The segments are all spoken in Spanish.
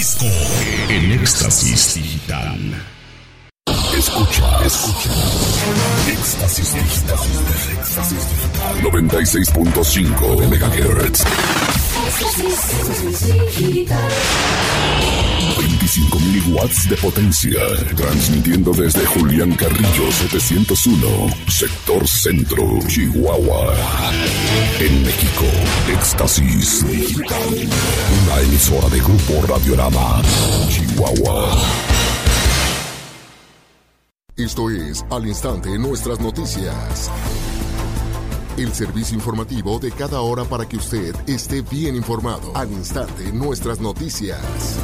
Disco en Éxtasis Digital. Escucha. Éxtasis Digital. 96.5 de MHz. 25.000 watts de potencia. Transmitiendo desde Julián Carrillo 701, sector centro, Chihuahua. En México, Éxtasis Digital. Una emisora de Grupo Radiorama, Chihuahua. Esto es Al Instante Nuestras Noticias. El servicio informativo de cada hora para que usted esté bien informado. Al Instante Nuestras Noticias.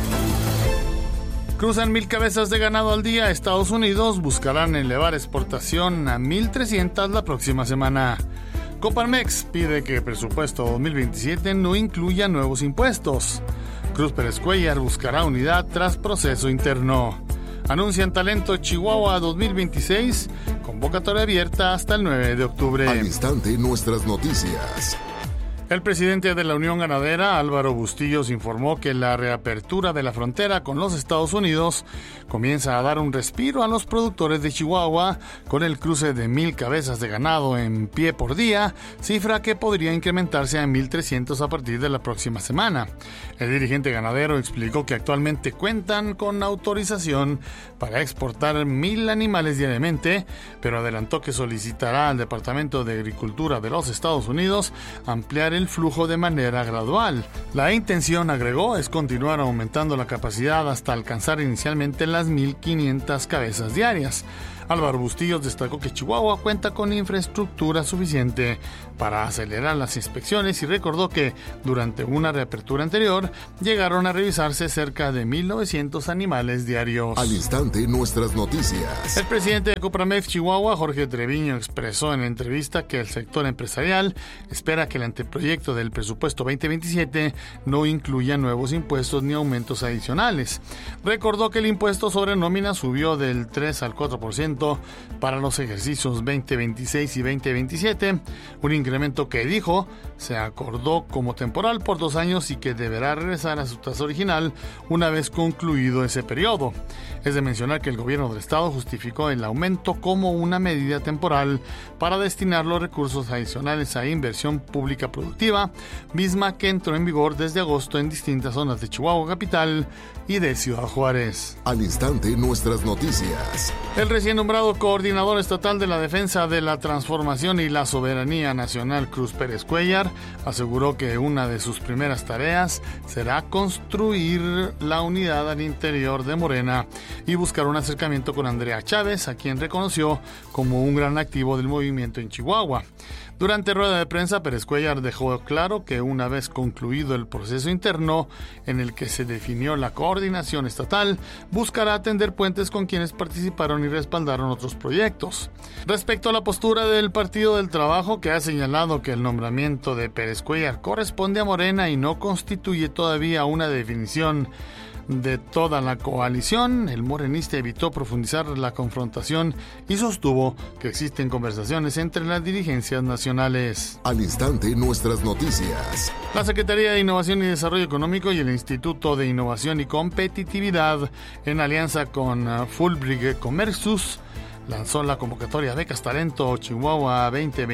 Cruzan 1,000 cabezas de ganado al día. Estados Unidos buscarán elevar exportación a 1,300 la próxima semana. Coparmex pide que el presupuesto 2027 no incluya nuevos impuestos. Cruz Pérez Cuéllar buscará unidad tras proceso interno. Anuncian Talento Chihuahua 2026, convocatoria abierta hasta el 9 de octubre. Al instante, nuestras noticias. El presidente de la Unión Ganadera, Álvaro Bustillos, informó que la reapertura de la frontera con los Estados Unidos comienza a dar un respiro a los productores de Chihuahua con el cruce de 1,000 cabezas de ganado en pie por día, cifra que podría incrementarse a 1,300 a partir de la próxima semana. El dirigente ganadero explicó que actualmente cuentan con autorización para exportar 1,000 animales diariamente, pero adelantó que solicitará al Departamento de Agricultura de los Estados Unidos ampliar el flujo de manera gradual. La intención, agregó, es continuar aumentando la capacidad hasta alcanzar inicialmente las 1,500 cabezas diarias. Álvaro Bustillos destacó que Chihuahua cuenta con infraestructura suficiente para acelerar las inspecciones y recordó que durante una reapertura anterior llegaron a revisarse cerca de 1,900 animales diarios. Al instante, nuestras noticias. El presidente de Coparmex Chihuahua, Jorge Treviño, expresó en la entrevista que el sector empresarial espera que el anteproyecto del presupuesto 2027 no incluya nuevos impuestos ni aumentos adicionales. Recordó que el impuesto sobre nómina subió del 3 al 4% para los ejercicios 2026 y 2027, un incremento que, dijo, se acordó como temporal por 2 años y que deberá regresar a su tasa original una vez concluido ese periodo. Es de mencionar que el gobierno del estado justificó el aumento como una medida temporal para destinar los recursos adicionales a inversión pública productiva, misma que entró en vigor desde agosto en distintas zonas de Chihuahua capital y de Ciudad Juárez. Al instante, nuestras noticias. El recién nombrado coordinador estatal de la defensa de la transformación y la soberanía nacional, Cruz Pérez Cuéllar, aseguró que una de sus primeras tareas será construir la unidad al interior de Morena y buscar un acercamiento con Andrea Chávez, a quien reconoció como un gran activo del movimiento en Chihuahua. Durante rueda de prensa, Pérez Cuéllar dejó claro que una vez concluido el proceso interno en el que se definió la coordinación estatal, buscará atender puentes con quienes participaron y respaldaron otros proyectos. Respecto a la postura del Partido del Trabajo, que ha señalado que el nombramiento de Pérez Cuéllar corresponde a Morena y no constituye todavía una definición de toda la coalición, el morenista evitó profundizar la confrontación y sostuvo que existen conversaciones entre las dirigencias nacionales. Al instante, nuestras noticias. La Secretaría de Innovación y Desarrollo Económico y el Instituto de Innovación y Competitividad, en alianza con Fulbright Comersus, lanzó la convocatoria Becas Talento Chihuahua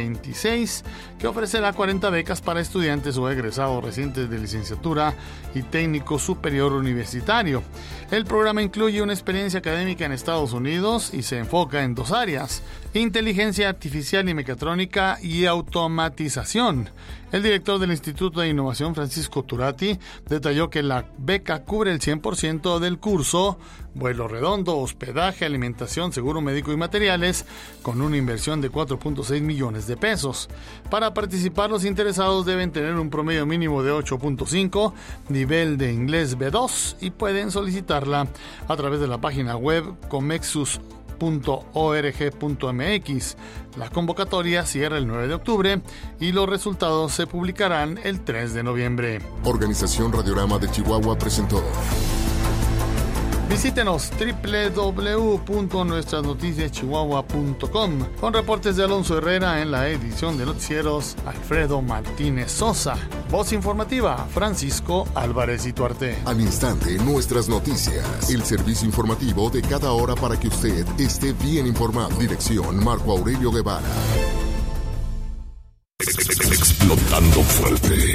2026, que ofrecerá 40 becas para estudiantes o egresados recientes de licenciatura y técnico superior universitario. El programa incluye una experiencia académica en Estados Unidos y se enfoca en 2 áreas: inteligencia artificial y mecatrónica y automatización. El director del Instituto de Innovación, Francisco Turati, detalló que la beca cubre el 100% del curso, vuelo redondo, hospedaje, alimentación, seguro médico y materiales, con una inversión de 4.6 millones de pesos. Para participar, los interesados deben tener un promedio mínimo de 8.5, nivel de inglés B2 y pueden solicitarla a través de la página web comexus.org.mx. La convocatoria cierra el 9 de octubre y los resultados se publicarán el 3 de noviembre. Organización Radiorama de Chihuahua presentó Visítenos www.nuestrasnoticiaschihuahua.com con reportes de Alonso Herrera en la edición de noticieros Alfredo Martínez Sosa. Voz informativa Francisco Álvarez Ituarte. Al instante, nuestras noticias. El servicio informativo de cada hora para que usted esté bien informado. Dirección Marco Aurelio Guevara. Explotando fuerte.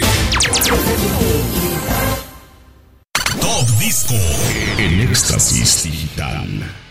Top Disco En éxtasis digital.